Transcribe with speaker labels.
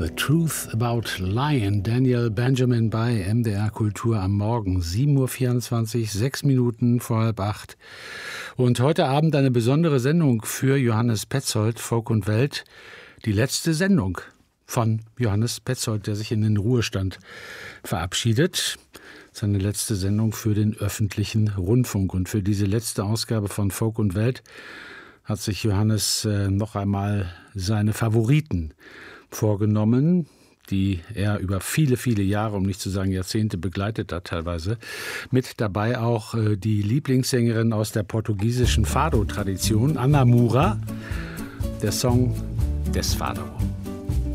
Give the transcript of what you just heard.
Speaker 1: The Truth About Lion, Daniel Benjamin bei MDR Kultur am Morgen, 7.24 Uhr, 6 Minuten vor 7:30. Und heute Abend eine besondere Sendung für Johannes Petzold, Folk und Welt. Die letzte Sendung von Johannes Petzold, der sich in den Ruhestand verabschiedet. Seine letzte Sendung für den öffentlichen Rundfunk. Und für diese letzte Ausgabe von Folk und Welt hat sich Johannes noch einmal seine Favoriten vorgenommen, die er über viele, viele Jahre, um nicht zu sagen Jahrzehnte, begleitet hat teilweise. Mit dabei auch die Lieblingssängerin aus der portugiesischen Fado-Tradition, Ana Moura, der Song des Fado.